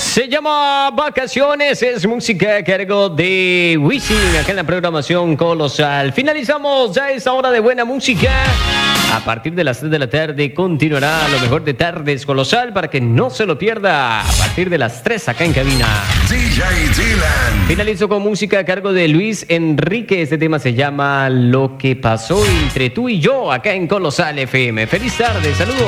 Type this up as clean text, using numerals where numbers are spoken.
Se llama Vacaciones, es música a cargo de Wisin, acá en la programación Colosal. Finalizamos ya esa hora de buena música. A partir de las 3 de la tarde continuará lo mejor de Tardes Colosal para que no se lo pierda. A partir de las 3 acá en cabina. DJ Dylan. Finalizo con música a cargo de Luis Enrique. Este tema se llama Lo que pasó entre tú y yo acá en Colosal FM. Feliz tarde, saludos.